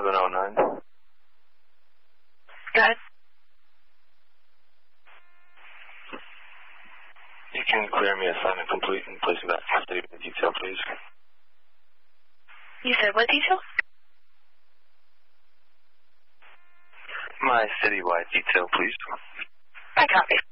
709. Got it. You can clear me assignment complete and place it back in city with detail, please. You said what detail? My citywide detail, please. I copy.